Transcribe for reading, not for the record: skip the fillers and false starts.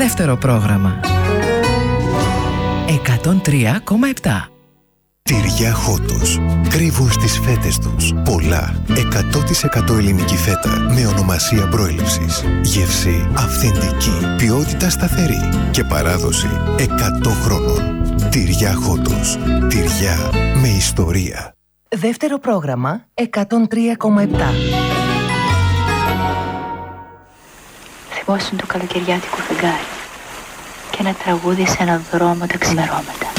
Δεύτερο πρόγραμμα. 103,7. Τυριά Χότος. Κρύβουν στις φέτες τους πολλά 100% ελληνική φέτα με ονομασία προέλευσης. Γεύση αυθεντική, ποιότητα σταθερή και παράδοση 100 χρόνων. Τυριά Χότος. Τυριά με ιστορία. Δεύτερο πρόγραμμα 103,7. Θυμόσουν το καλοκαιριάτικο φεγγάρι και ένα τραγούδι σε έναν δρόμο τα ξημερώματα.